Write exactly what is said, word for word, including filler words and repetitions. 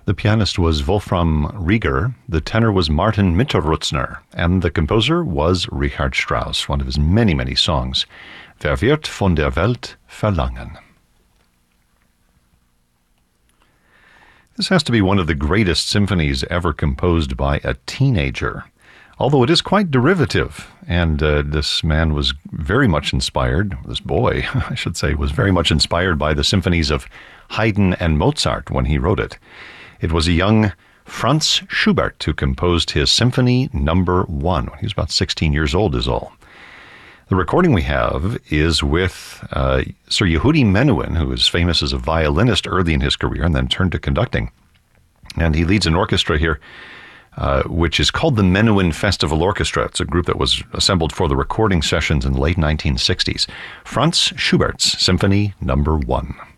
The pianist was Wolfram Rieger, the tenor was Martin Mitterrutzner, and the composer was Richard Strauss, one of his many, many songs, Wer wird von der Welt verlangen? This has to be one of the greatest symphonies ever composed by a teenager, although it is quite derivative, and uh, this man was very much inspired, this boy, I should say, was very much inspired by the symphonies of Haydn and Mozart when he wrote it. It was a young Franz Schubert who composed his Symphony Number One when he was about sixteen years old is all. The recording we have is with uh, Sir Yehudi Menuhin, who is famous as a violinist early in his career and then turned to conducting. And he leads an orchestra here, uh, which is called the Menuhin Festival Orchestra. It's a group that was assembled for the recording sessions in the late nineteen sixties. Franz Schubert's Symphony Number One.